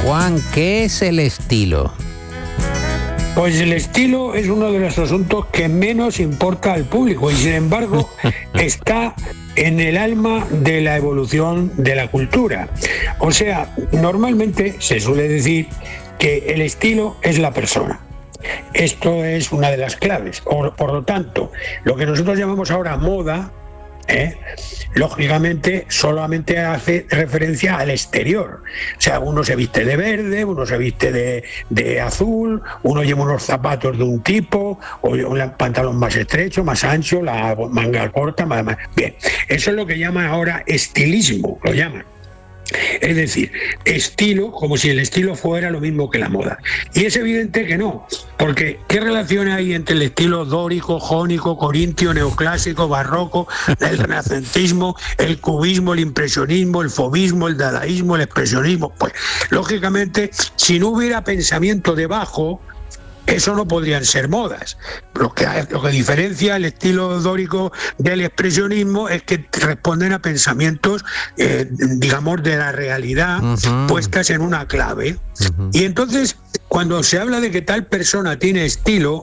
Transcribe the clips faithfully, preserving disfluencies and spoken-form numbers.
Juan, ¿qué es el estilo? Pues el estilo es uno de los asuntos que menos importa al público y sin embargo está en el alma de la evolución de la cultura. O sea, normalmente se suele decir que el estilo es la persona. Esto es una de las claves. Por, por lo tanto, lo que nosotros llamamos ahora moda, ¿eh? lógicamente solamente hace referencia al exterior. O sea, uno se viste de verde, uno se viste de, de azul, uno lleva unos zapatos de un tipo, o un pantalón más estrecho, más ancho, la manga corta, más, más. Bien, eso es lo que llaman ahora estilismo, lo llaman. Es decir, estilo, como si el estilo fuera lo mismo que la moda. Y es evidente que no, porque ¿qué relación hay entre el estilo dórico, jónico, corintio, neoclásico, barroco, el renacentismo, el cubismo, el impresionismo, el fauvismo, el dadaísmo, el expresionismo? Pues, lógicamente, si no hubiera pensamiento debajo, eso no podrían ser modas. Lo que, lo que diferencia el estilo dórico del expresionismo es que responden a pensamientos, eh, digamos, de la realidad, uh-huh. puestas en una clave. Uh-huh. Y entonces, cuando se habla de que tal persona tiene estilo,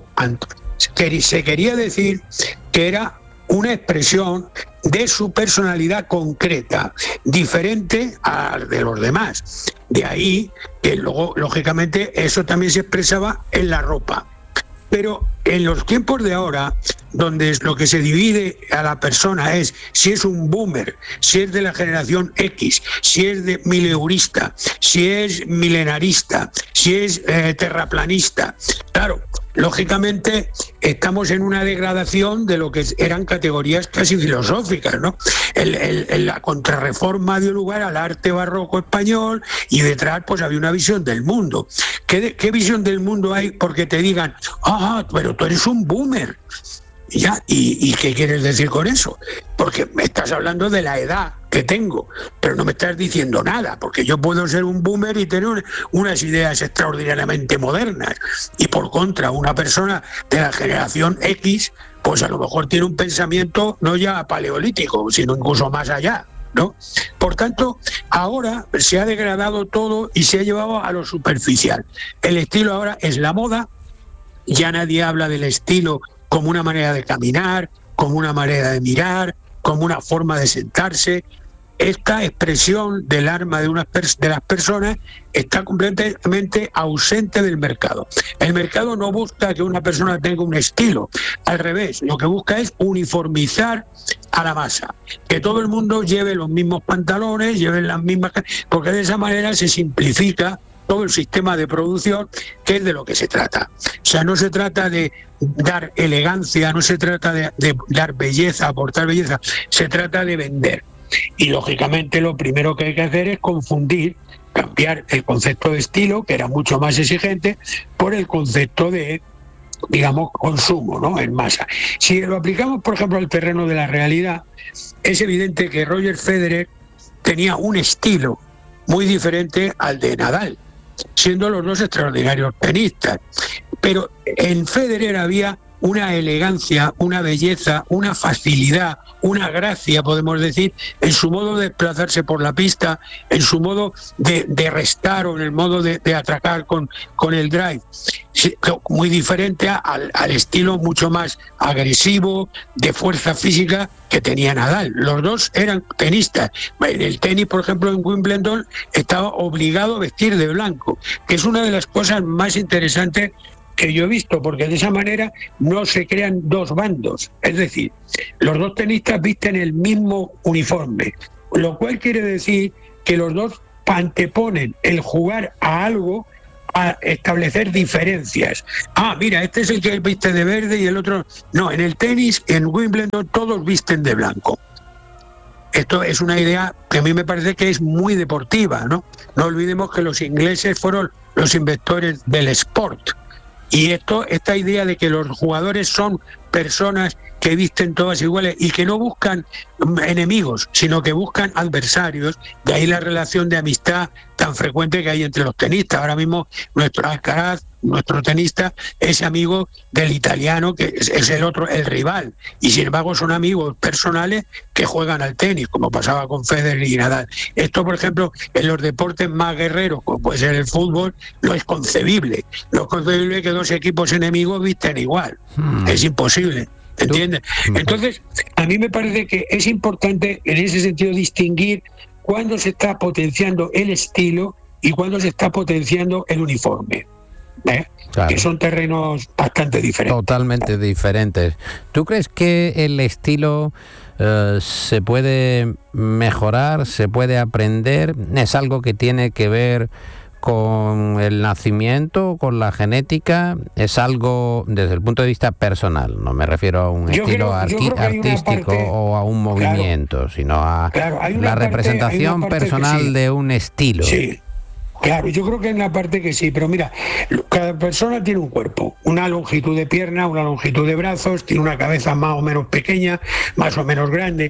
se quería decir que era una expresión de su personalidad concreta, diferente a de los demás. De ahí que luego, lógicamente, eso también se expresaba en la ropa. Pero en los tiempos de ahora, donde lo que se divide a la persona es si es un boomer, si es de la generación X, si es de mileurista, si es milenarista, si es eh, terraplanista. Claro, lógicamente estamos en una degradación de lo que eran categorías casi filosóficas, ¿no? El, el, el, la contrarreforma dio lugar al arte barroco español y detrás pues había una visión del mundo. ¿Qué, qué visión del mundo hay? Porque te digan, ah, pero tú eres un boomer. Ya, ¿y, ¿y qué quieres decir con eso? Porque me estás hablando de la edad que tengo, pero no me estás diciendo nada, porque yo puedo ser un boomer y tener unas ideas extraordinariamente modernas, y por contra, una persona de la generación X, pues a lo mejor tiene un pensamiento no ya paleolítico, sino incluso más allá, ¿no? Por tanto, ahora se ha degradado todo y se ha llevado a lo superficial. El estilo ahora es la moda, ya nadie habla del estilo como una manera de caminar, como una manera de mirar, como una forma de sentarse. Esta expresión del alma de, unas pers- de las personas está completamente ausente del mercado. El mercado no busca que una persona tenga un estilo, al revés, lo que busca es uniformizar a la masa, que todo el mundo lleve los mismos pantalones, lleve las mismas, porque de esa manera se simplifica todo el sistema de producción, que es de lo que se trata. O sea, no se trata de dar elegancia, no se trata de, de dar belleza, aportar belleza, se trata de vender. Y lógicamente lo primero que hay que hacer es confundir, cambiar el concepto de estilo, que era mucho más exigente, por el concepto de, digamos, consumo, ¿no? En masa. Si lo aplicamos, por ejemplo, al terreno de la realidad, es evidente que Roger Federer tenía un estilo muy diferente al de Nadal, siendo los dos extraordinarios tenistas. Pero en Federer había una elegancia, una belleza, una facilidad, una gracia, podemos decir, en su modo de desplazarse por la pista, en su modo de, de restar o en el modo de, de atracar con, con el drive. Muy diferente al, al estilo mucho más agresivo, de fuerza física que tenía Nadal. Los dos eran tenistas. En el tenis, por ejemplo, en Wimbledon, estaba obligado a vestir de blanco, que es una de las cosas más interesantes que yo he visto, porque de esa manera no se crean dos bandos. Es decir, los dos tenistas visten el mismo uniforme, lo cual quiere decir que los dos anteponen el jugar a algo a establecer diferencias. Ah, mira, este es el que viste de verde y el otro... No, en el tenis, en Wimbledon, todos visten de blanco. Esto es una idea que a mí me parece que es muy deportiva, ¿no? No olvidemos que los ingleses fueron los inventores del sport. Y esto, esta idea de que los jugadores son personas que visten todas iguales y que no buscan enemigos, sino que buscan adversarios, de ahí la relación de amistad tan frecuente que hay entre los tenistas. Ahora mismo nuestro Alcaraz, nuestro tenista es amigo del italiano, que es, es el otro, el rival, y sin embargo son amigos personales que juegan al tenis, como pasaba con Federer y Nadal. Esto, por ejemplo, en los deportes más guerreros, como puede ser el fútbol, no es concebible. No es concebible que dos equipos enemigos visten igual. Hmm. Es imposible. ¿Entiendes? Entonces, a mí me parece que es importante en ese sentido distinguir cuándo se está potenciando el estilo y cuándo se está potenciando el uniforme. ¿eh? Claro. Que son terrenos bastante diferentes. Totalmente diferentes. ¿Tú crees que el estilo eh, se puede mejorar, se puede aprender? ¿Es algo que tiene que ver con el nacimiento, con la genética? ¿Es algo desde el punto de vista personal? No me refiero a un yo estilo creo, arqui- artístico parte, o a un movimiento, claro, sino a claro, la parte, representación personal sí. de un estilo. Sí. Claro, yo creo que hay una parte que sí, pero mira, cada persona tiene un cuerpo, una longitud de pierna, una longitud de brazos, tiene una cabeza más o menos pequeña, más o menos grande,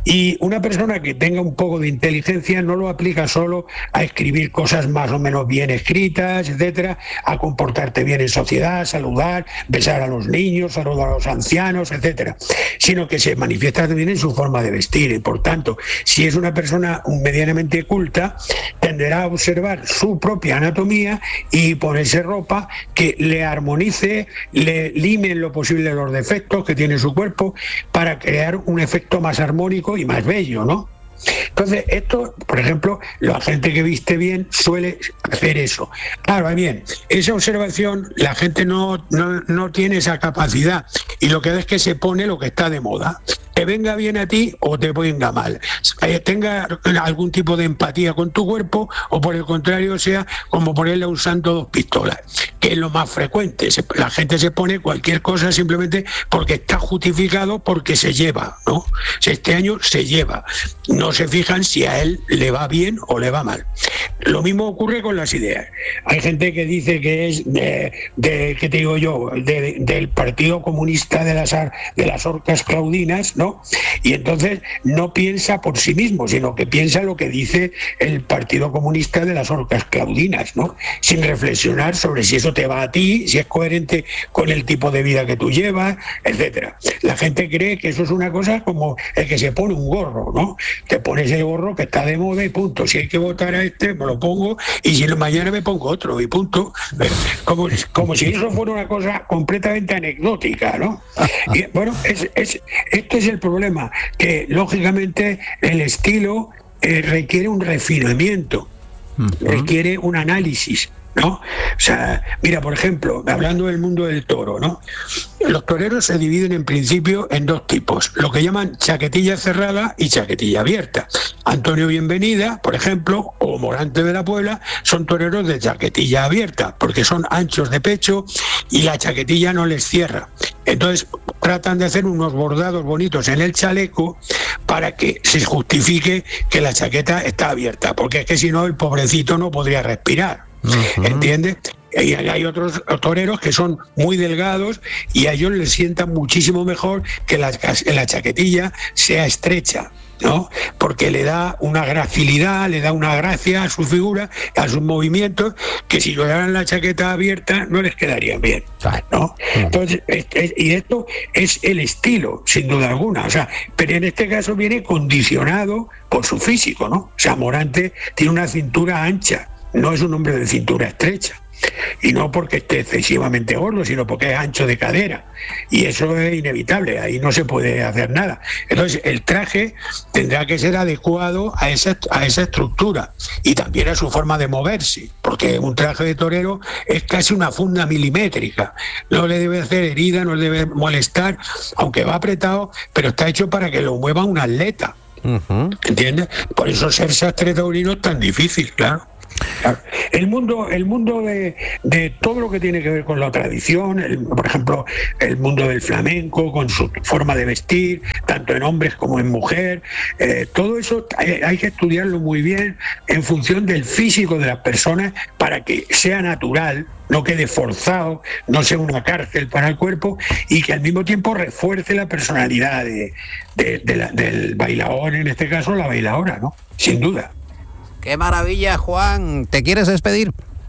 y una persona que tenga un poco de inteligencia no lo aplica solo a escribir cosas más o menos bien escritas, etcétera, a comportarte bien en sociedad, saludar, besar a los niños, saludar a los ancianos, etcétera, sino que se manifiesta también en su forma de vestir, y por tanto, si es una persona medianamente culta, tenderá a observar su propia anatomía y ponerse ropa que le armonice, le lime en lo posible los defectos que tiene su cuerpo para crear un efecto más armónico y más bello, ¿no? Entonces, esto, por ejemplo, la gente que viste bien suele hacer eso. Claro, bien, esa observación la gente no, no, no tiene esa capacidad y lo que hace es que se pone lo que está de moda. Te venga bien a ti o te venga mal. Tenga algún tipo de empatía con tu cuerpo o por el contrario sea como ponerle a un santo dos pistolas, que es lo más frecuente. La gente se pone cualquier cosa simplemente porque está justificado, porque se lleva, ¿no? Este año se lleva. No se fijan si a él le va bien o le va mal. Lo mismo ocurre con las ideas. Hay gente que dice que es de, de ¿qué te digo yo? De, del Partido Comunista de las, de las Orcas Claudinas, ¿no? Y entonces no piensa por sí mismo, sino que piensa lo que dice el Partido Comunista de las Orcas Claudinas, ¿no? Sin reflexionar sobre si eso te va a ti, si es coherente con el tipo de vida que tú llevas, etcétera. La gente cree que eso es una cosa como el que se pone un gorro, ¿no? Te pones el gorro que está de moda y punto. Si hay que votar a este, me lo pongo, y si no, mañana me pongo otro y punto. Como, como si eso fuera una cosa completamente anecdótica, ¿no? Y bueno, es, es, esto es el problema, que lógicamente el estilo eh, requiere un refinamiento, uh-huh. requiere un análisis, ¿no? O sea, mira, por ejemplo, hablando del mundo del toro, ¿no? Los toreros se dividen en principio en dos tipos, lo que llaman chaquetilla cerrada y chaquetilla abierta. Antonio Bienvenida, por ejemplo, o Morante de la Puebla, son toreros de chaquetilla abierta, porque son anchos de pecho y la chaquetilla no les cierra. Entonces tratan de hacer unos bordados bonitos en el chaleco para que se justifique que la chaqueta está abierta, porque es que si no el pobrecito no podría respirar. Uh-huh. ¿Entiendes? Y hay otros toreros que son muy delgados y a ellos les sienta muchísimo mejor que la, la chaquetilla sea estrecha, ¿no? Porque le da una gracilidad, le da una gracia a su figura, a sus movimientos, que si llevaran la chaqueta abierta no les quedaría bien, ¿no? Entonces, este, y esto es el estilo, sin duda alguna, o sea, pero en este caso viene condicionado por su físico, ¿no? O sea, Morante tiene una cintura ancha, no es un hombre de cintura estrecha. Y no porque esté excesivamente gordo, sino porque es ancho de cadera. Y eso es inevitable, ahí no se puede hacer nada. Entonces, el traje tendrá que ser adecuado a esa, a esa estructura y también a su forma de moverse, porque un traje de torero es casi una funda milimétrica. No le debe hacer herida, no le debe molestar, aunque va apretado, pero está hecho para que lo mueva un atleta. Uh-huh. ¿Entiendes? Por eso ser sastre taurino es tan difícil, claro. Claro. El mundo, el mundo de, de todo lo que tiene que ver con la tradición, el, por ejemplo, el mundo del flamenco, con su forma de vestir, tanto en hombres como en mujer, eh, todo eso hay, hay que estudiarlo muy bien en función del físico de las personas para que sea natural, no quede forzado, no sea una cárcel para el cuerpo y que al mismo tiempo refuerce la personalidad de, de, de la, del bailador, en este caso la bailadora, ¿no? Sin duda. ¡Qué maravilla, Juan! ¿Te quieres despedir?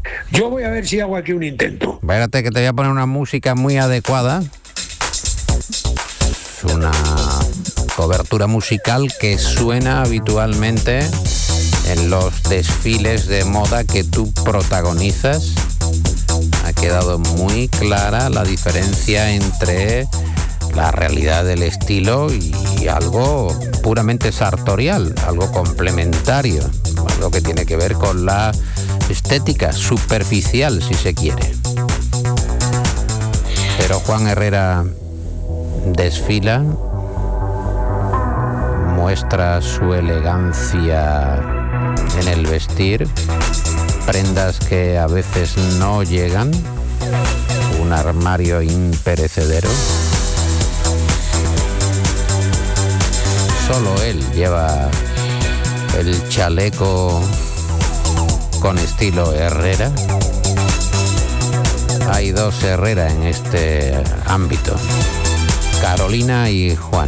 Yo voy a ver si hago aquí un intento. Espérate que te voy a poner una música muy adecuada. Es una cobertura musical que suena habitualmente en los desfiles de moda que tú protagonizas. Ha quedado muy clara la diferencia entre la realidad del estilo y algo puramente sartorial, algo complementario, algo que tiene que ver con la estética superficial, si se quiere. Pero Juan Herrera desfila, muestra su elegancia en el vestir, prendas que a veces no llegan, un armario imperecedero. Solo él lleva el chaleco con estilo Herrera. Hay dos Herrera en este ámbito, Carolina y Juan.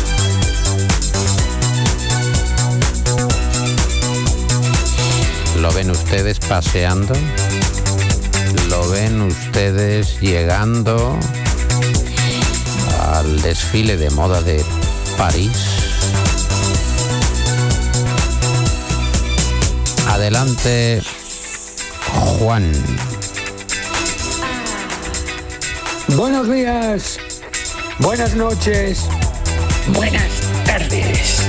¿Lo ven ustedes paseando? ¿Lo ven ustedes llegando al desfile de moda de París? Adelante, Juan. Buenos días, buenas noches, buenas tardes.